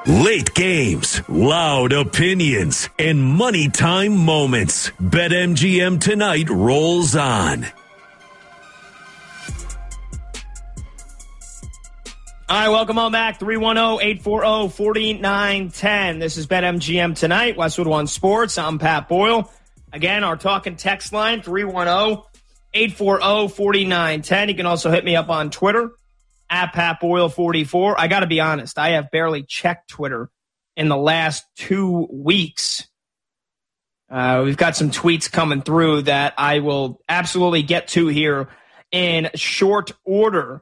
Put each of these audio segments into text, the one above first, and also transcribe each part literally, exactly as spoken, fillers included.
Late games, loud opinions, and money time moments. BetMGM tonight rolls on. All right, welcome on back. three one zero, eight four zero, four nine one zero. This is BetMGM tonight. Westwood One Sports. I'm Pat Boyle. Again, our talking text line, three one zero, eight four zero, four nine one zero. You can also hit me up on Twitter. At Pat Boyle forty-four. I got to be honest, I have barely checked Twitter in the last two weeks. Uh, we've got some tweets coming through that I will absolutely get to here in short order.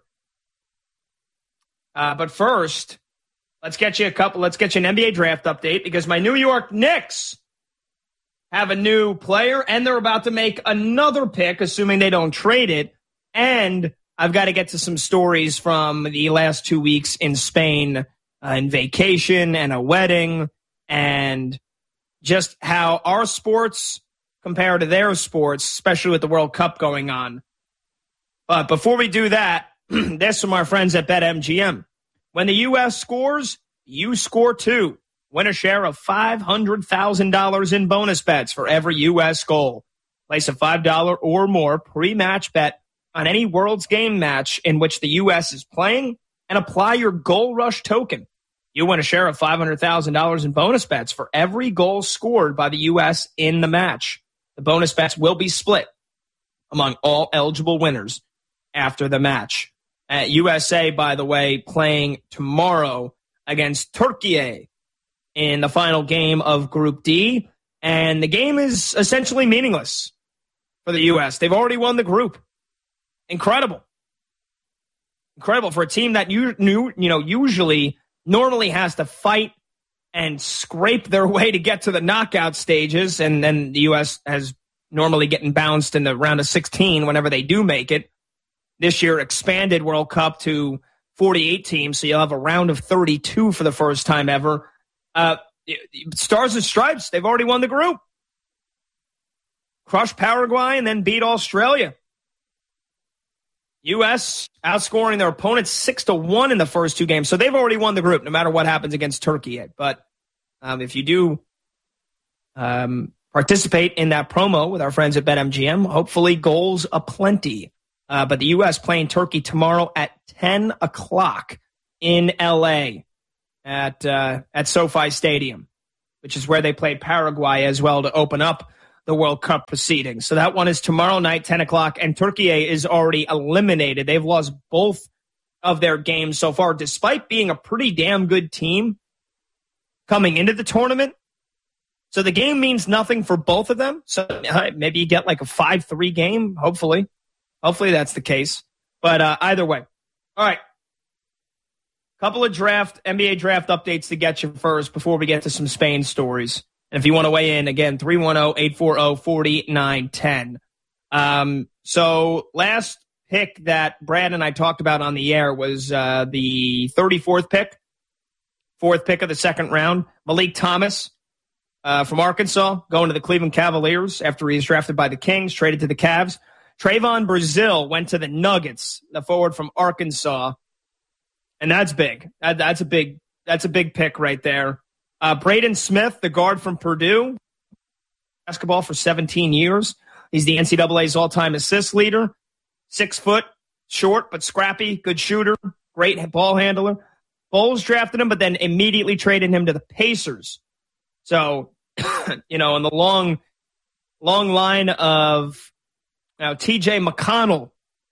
Uh, but first, let's get you a couple. Let's get you an N B A draft update because my New York Knicks have a new player and they're about to make another pick, assuming they don't trade it. And I've got to get to some stories from the last two weeks in Spain, uh, in vacation and a wedding, and just how our sports compare to their sports, especially with the World Cup going on. But before we do that, this from our friends at BetMGM. When the U S scores, you score too. Win a share of five hundred thousand dollars in bonus bets for every U S goal. Place a five dollars or more pre-match bet on any World's Game match in which the U S is playing and apply your Goal Rush token. You win a share of five hundred thousand dollars in bonus bets for every goal scored by the U S in the match. The bonus bets will be split among all eligible winners after the match. Uh, U S A, by the way, playing tomorrow against Turkey in the final game of Group D. And the game is essentially meaningless for the U S. They've already won the group. Incredible. Incredible for a team that you, you know usually normally has to fight and scrape their way to get to the knockout stages, and then the U S has normally getting bounced in the round of sixteen whenever they do make it. This year expanded World Cup to forty-eight teams, so you'll have a round of thirty-two for the first time ever. Uh, Stars and Stripes, they've already won the group. Crushed Paraguay and then beat Australia. U S outscoring their opponents six to one in the first two games. So they've already won the group, no matter what happens against Turkey yet. But um, if you do um, participate in that promo with our friends at BetMGM, hopefully goals aplenty. Uh, but the U S playing Turkey tomorrow at ten o'clock in L A at, uh, at SoFi Stadium, which is where they played Paraguay as well to open up the World Cup proceedings. So that one is tomorrow night, ten o'clock, and Turkey is already eliminated. They've lost both of their games so far, despite being a pretty damn good team coming into the tournament. So the game means nothing for both of them. So uh, maybe you get like a five three game, hopefully. Hopefully that's the case. But uh, either way. All right. Couple of draft, N B A draft updates to get you first before we get to some Spain stories. And if you want to weigh in, again, three one zero, eight four zero, four nine one zero. Um, so last pick that Brad and I talked about on the air was uh, the thirty-fourth pick, fourth pick of the second round. Malik Thomas uh, from Arkansas going to the Cleveland Cavaliers after he was drafted by the Kings, traded to the Cavs. Trayvon Brazile went to the Nuggets, the forward from Arkansas. And that's big. That, that's a big, that's a big pick right there. Uh, Braden Smith, the guard from Purdue, basketball for seventeen years. He's the N C double A's all-time assist leader. Six foot, short but scrappy, good shooter, great ball handler. Bulls drafted him, but then immediately traded him to the Pacers. So, you know, in the long, long line of now T J McConnell,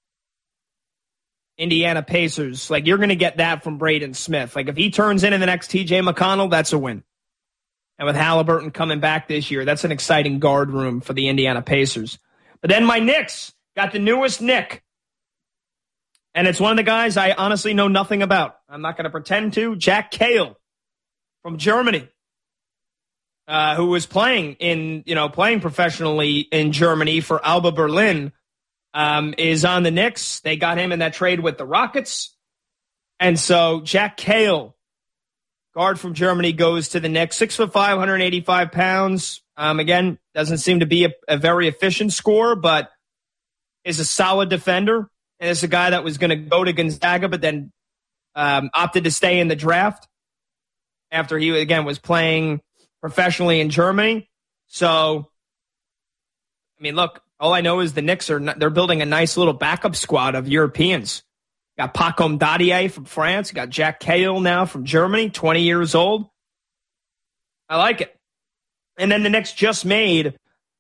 Indiana Pacers, like you're going to get that from Braden Smith. Like if he turns into the next T J McConnell, that's a win. And with Halliburton coming back this year, that's an exciting guard room for the Indiana Pacers. But then my Knicks got the newest Knick. And it's one of the guys I honestly know nothing about. I'm not going to pretend to. Jack Cahill from Germany, uh, who was playing in, you know, playing professionally in Germany for Alba Berlin. Um, is on the Knicks. They got him in that trade with the Rockets. And so Jack Cahill, guard from Germany, goes to the Knicks. Six foot five, one hundred eighty-five pounds. Um, again, doesn't seem to be a, a very efficient scorer, but is a solid defender. And it's a guy that was going to go to Gonzaga, but then um, opted to stay in the draft. after he, again, was playing professionally in Germany. So, I mean, look, all I know is the Knicks are they're building a nice little backup squad of Europeans. Got Pacom Dadier from France. Got Jack Cahill now from Germany, twenty years old. I like it. And then the Knicks just made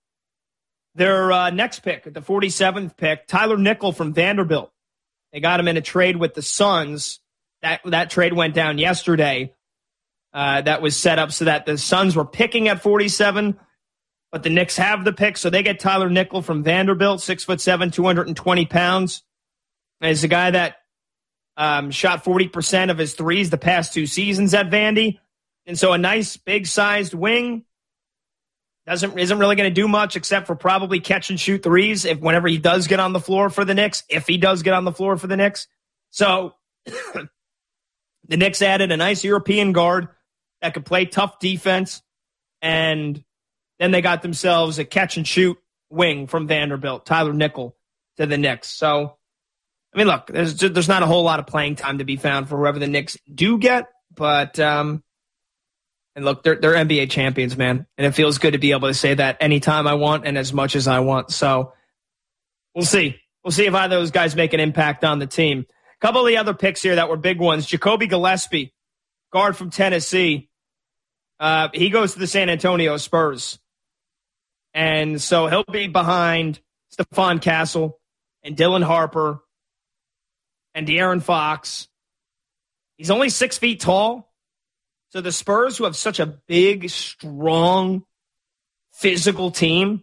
their uh, next pick, at the forty-seventh pick, Tyler Nickel from Vanderbilt. They got him in a trade with the Suns. That that trade went down yesterday. Uh, that was set up so that the Suns were picking at forty-seven, but the Knicks have the pick, so they get Tyler Nickel from Vanderbilt, six foot seven, two hundred twenty pounds. And he's a guy that um, shot forty percent of his threes the past two seasons at Vandy. And so a nice, big-sized wing. Doesn't isn't really going to do much except for probably catch and shoot threes if whenever he does get on the floor for the Knicks, if he does get on the floor for the Knicks. So the Knicks added a nice European guard that could play tough defense, and then they got themselves a catch and shoot wing from Vanderbilt, Tyler Nickel, to the Knicks. So, I mean, look, there's there's not a whole lot of playing time to be found for whoever the Knicks do get, but um, and look, they're they're N B A champions, man, and it feels good to be able to say that anytime I want and as much as I want. So we'll see. We'll see if either of those guys make an impact on the team. A couple of the other picks here that were big ones. Jacoby Gillespie, guard from Tennessee. Uh, he goes to the San Antonio Spurs. And so he'll be behind Stephon Castle and Dylan Harper and De'Aaron Fox. He's only six feet tall. So the Spurs, who have such a big, strong, physical team,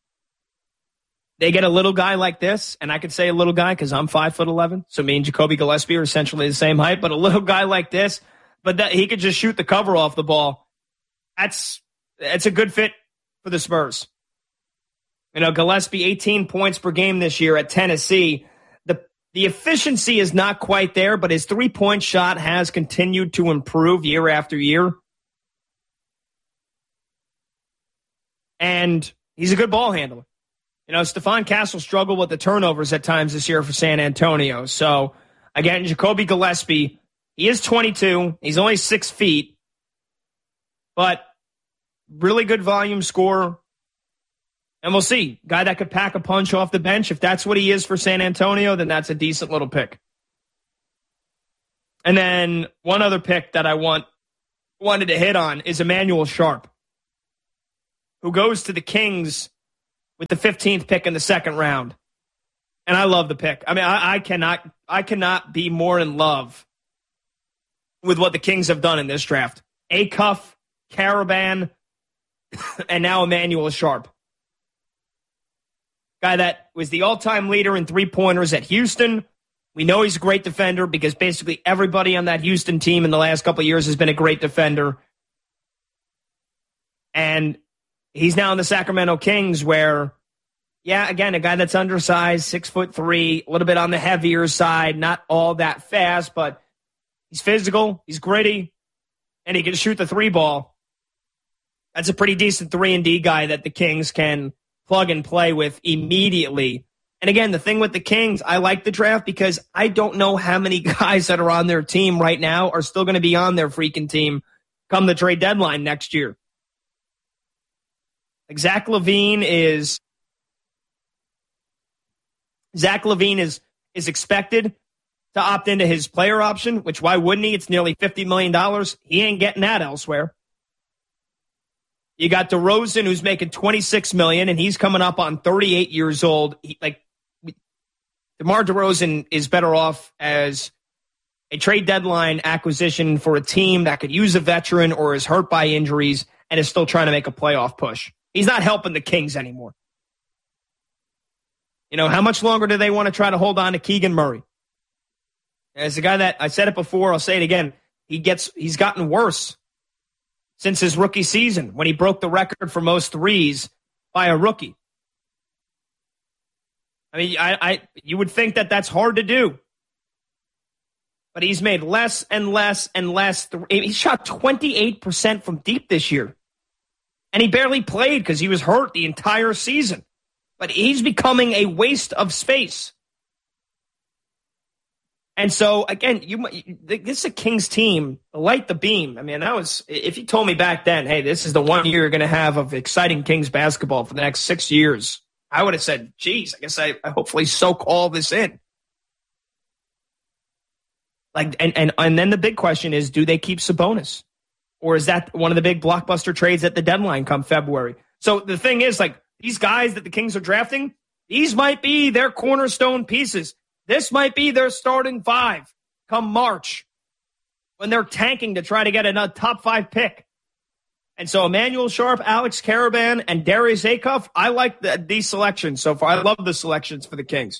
they get a little guy like this, and I could say a little guy because I'm five foot eleven. So me and Jacoby Gillespie are essentially the same height, but a little guy like this, but that he could just shoot the cover off the ball. That's that's a good fit for the Spurs. You know, Gillespie, eighteen points per game this year at Tennessee. The the efficiency is not quite there, but his three-point shot has continued to improve year after year. And he's a good ball handler. You know, Stephon Castle struggled with the turnovers at times this year for San Antonio. So, again, Jacoby Gillespie, he is twenty-two. He's only six feet. But really good volume scorer. And we'll see. Guy that could pack a punch off the bench. If that's what he is for San Antonio, then that's a decent little pick. And then one other pick that I want wanted to hit on is Emmanuel Sharp, who goes to the Kings with the fifteenth pick in the second round. And I love the pick. I mean, I, I cannot I cannot be more in love with what the Kings have done in this draft. Acuff, Caravan, and now Emmanuel Sharp. Guy that was the all-time leader in three-pointers at Houston. We know he's a great defender because basically everybody on that Houston team in the last couple of years has been a great defender. And he's now in the Sacramento Kings where, yeah, again, a guy that's undersized, six foot three, a little bit on the heavier side, not all that fast, but he's physical, he's gritty, and he can shoot the three ball. That's a pretty decent three and D guy that the Kings can plug and play with immediately. And again, the thing with the Kings, I like the draft because I don't know how many guys that are on their team right now are still going to be on their freaking team come the trade deadline next year. Like Zach LaVine is Zach LaVine is is expected to opt into his player option, which why wouldn't he? It's nearly fifty million dollars. He ain't getting that elsewhere. You got DeRozan, who's making twenty-six million dollars, and he's coming up on thirty-eight years old. He, like DeMar DeRozan is better off as a trade deadline acquisition for a team that could use a veteran or is hurt by injuries and is still trying to make a playoff push. He's not helping the Kings anymore. You know, how much longer do they want to try to hold on to Keegan Murray? As a guy that, I said it before, I'll say it again, he gets he's gotten worse since his rookie season when he broke the record for most threes by a rookie. I mean, I, I you would think that that's hard to do. But he's made less and less and less. Th- he shot twenty-eight percent from deep this year. And he barely played because he was hurt the entire season. But he's becoming a waste of space. And so, again, you this is a Kings team, light the beam. I mean, that was, if you told me back then, hey, this is the one year you're going to have of exciting Kings basketball for the next six years, I would have said, geez, I guess I, I hopefully soak all this in. Like, and, and, and then the big question is, do they keep Sabonis? Or is that one of the big blockbuster trades at the deadline come February? So the thing is, like, these guys that the Kings are drafting, these might be their cornerstone pieces. This might be their starting five come March when they're tanking to try to get a top five pick. And so Emmanuel Sharp, Alex Karaban, and Darius Acuff, I like the, these selections so far. I love the selections for the Kings.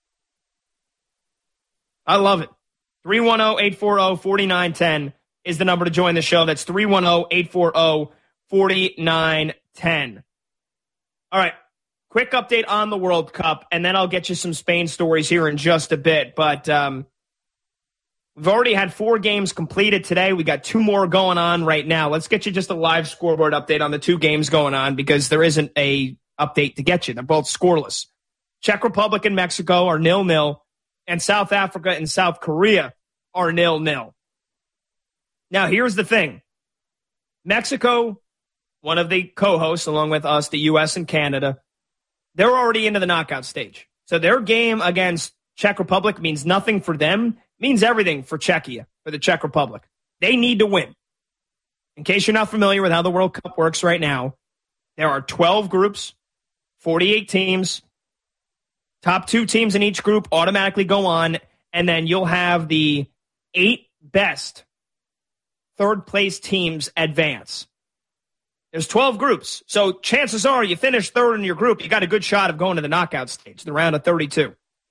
I love it. three one zero, eight four zero, four nine one zero is the number to join the show. That's three one zero, eight four zero, four nine one zero. All right. Quick update on the World Cup, and then I'll get you some Spain stories here in just a bit. But um, we've already had four games completed today. We got two more going on right now. Let's get you just a live scoreboard update on the two games going on because there isn't a update to get you. They're both scoreless. Czech Republic and Mexico are nil nil, and South Africa and South Korea are nil nil. Now, here's the thing. Mexico, one of the co-hosts, along with us, the U S and Canada, they're already into the knockout stage. So their game against Czech Republic means nothing for them, means everything for Czechia, for the Czech Republic. They need to win. In case you're not familiar with how the World Cup works right now, there are twelve groups, forty-eight teams. Top two teams in each group automatically go on, and then you'll have the eight best third-place teams advance. There's twelve groups, so chances are you finish third in your group, you got a good shot of going to the knockout stage, the round of thirty-two.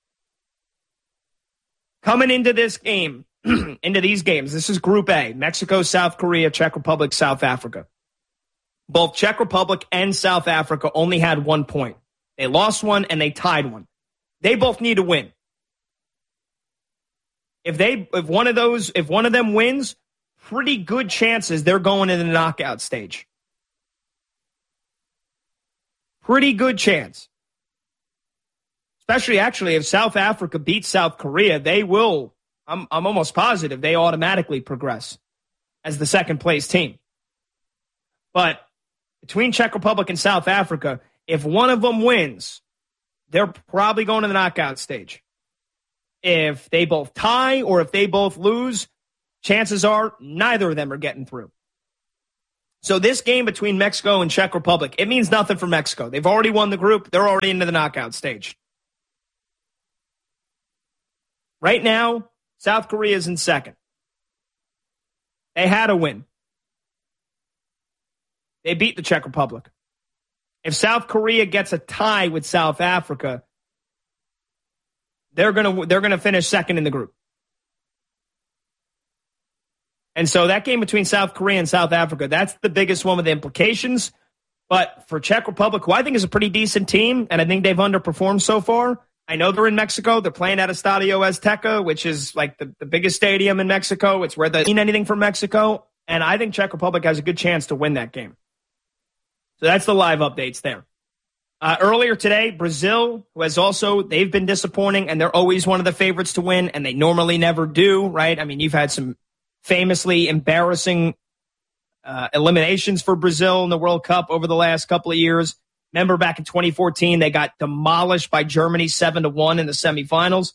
Coming into this game, into these games, this is Group A, Mexico, South Korea, Czech Republic, South Africa. Both Czech Republic and South Africa only had one point. They lost one and they tied one. They both need to win. If they, if one of those, if one of them wins, pretty good chances they're going to the knockout stage. Pretty good chance. Especially, actually, if South Africa beats South Korea, they will, I'm, I'm almost positive, they automatically progress as the second-place team. But between Czech Republic and South Africa, if one of them wins, they're probably going to the knockout stage. If they both tie or if they both lose, chances are neither of them are getting through. So this game between Mexico and Czech Republic, it means nothing for Mexico. They've already won the group. They're already into the knockout stage. Right now, South Korea is in second. They had a win. They beat the Czech Republic. If South Korea gets a tie with South Africa, they're going to they're going to finish second in the group. And so that game between South Korea and South Africa, that's the biggest one with the implications. But for Czech Republic, who I think is a pretty decent team, and I think they've underperformed so far. I know they're in Mexico. They're playing at Estadio Azteca, which is like the, the biggest stadium in Mexico. It's where they mean anything for Mexico. And I think Czech Republic has a good chance to win that game. So that's the live updates there. Uh, earlier today, Brazil, who has also, they've been disappointing, and they're always one of the favorites to win, and they normally never do, right? I mean, you've had some famously embarrassing uh, eliminations for Brazil in the World Cup over the last couple of years. Remember back in twenty fourteen, they got demolished by Germany seven to one in the semifinals.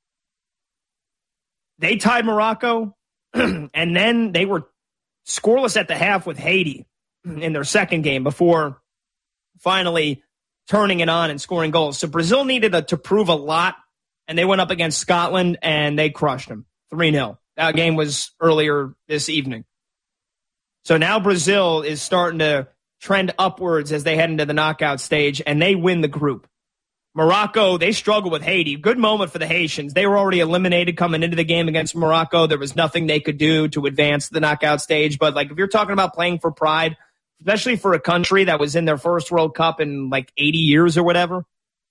They tied Morocco, and then they were scoreless at the half with Haiti in their second game before finally turning it on and scoring goals. So Brazil needed a, to prove a lot, and they went up against Scotland, and they crushed them three nil. That game was earlier this evening. So now Brazil is starting to trend upwards as they head into the knockout stage, and they win the group. Morocco, they struggle with Haiti. Good moment for the Haitians. They were already eliminated coming into the game against Morocco. There was nothing they could do to advance to the knockout stage. But like if you're talking about playing for pride, especially for a country that was in their first World Cup in like eighty years or whatever,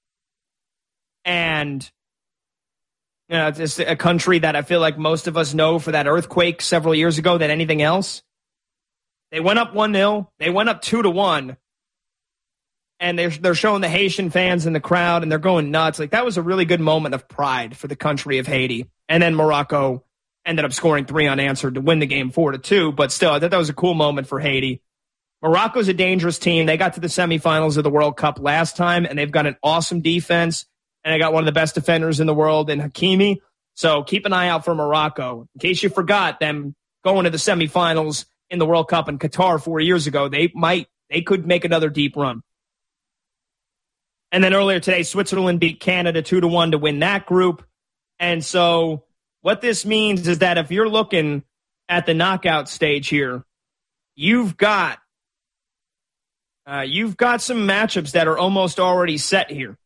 and you know, it's just a country that I feel like most of us know for that earthquake several years ago than anything else. They went up one nil. They went up two to one. And they're, they're showing the Haitian fans in the crowd, and they're going nuts. Like, that was a really good moment of pride for the country of Haiti. And then Morocco ended up scoring three unanswered to win the game four to two. But still, I thought that was a cool moment for Haiti. Morocco's a dangerous team. They got to the semifinals of the World Cup last time, and they've got an awesome defense. And they got one of the best defenders in the world in Hakimi. So keep an eye out for Morocco. In case you forgot them going to the semifinals in the World Cup in Qatar four years ago, they might, they could make another deep run. And then earlier today, Switzerland beat Canada two to one to win that group. And so what this means is that if you're looking at the knockout stage here, you've got uh, you've got some matchups that are almost already set here.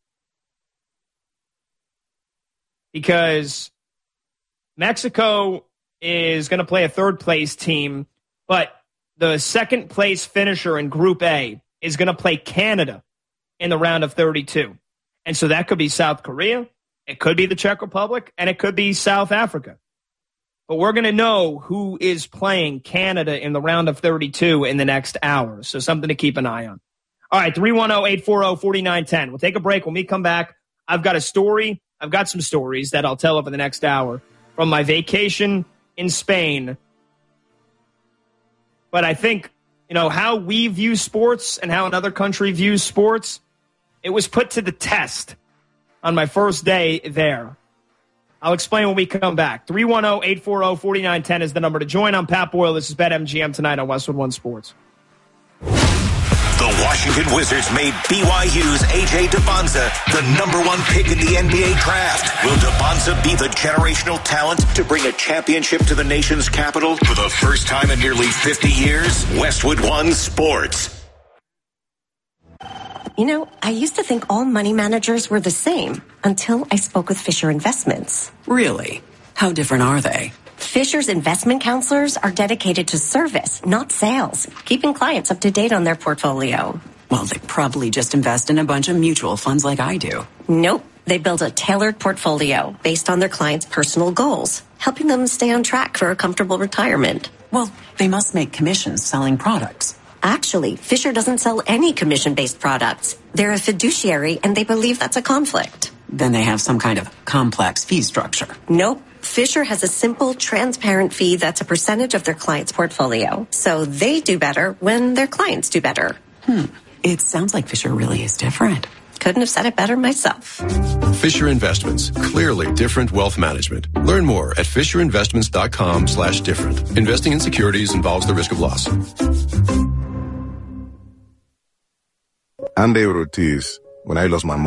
Because Mexico is going to play a third-place team, but the second-place finisher in Group A is going to play Canada in the round of thirty-two. And so that could be South Korea, it could be the Czech Republic, and it could be South Africa. But we're going to know who is playing Canada in the round of thirty-two in the next hour. So something to keep an eye on. All right, three one zero, eight four zero, four nine one zero. We'll take a break. When we come back, I've got a story. I've got some stories that I'll tell over the next hour from my vacation in Spain. But I think, you know, how we view sports and how another country views sports, it was put to the test on my first day there. I'll explain when we come back. three one zero, eight four zero, four nine one zero is the number to join. I'm Pat Boyle. This is BetMGM tonight on Westwood One Sports. The Washington Wizards made B Y U's A J Dybonza the number one pick in the N B A draft. Will Dybonza be the generational talent to bring a championship to the nation's capital for the first time in nearly fifty years? Westwood One Sports. You know, I used to think all money managers were the same until I spoke with Fisher Investments. Really? How different are they? Fisher's investment counselors are dedicated to service, not sales, keeping clients up to date on their portfolio. Well, they probably just invest in a bunch of mutual funds like I do. Nope. They build a tailored portfolio based on their clients' personal goals, helping them stay on track for a comfortable retirement. Well, they must make commissions selling products. Actually, Fisher doesn't sell any commission-based products. They're a fiduciary, and they believe that's a conflict. Then they have some kind of complex fee structure. Nope. Fisher has a simple, transparent fee that's a percentage of their client's portfolio. So they do better when their clients do better. Hmm. It sounds like Fisher really is different. Couldn't have said it better myself. Fisher Investments. Clearly different wealth management. Learn more at fisherinvestments.com slash different. Investing in securities involves the risk of loss. I'm David Ortiz. When I lost my mom,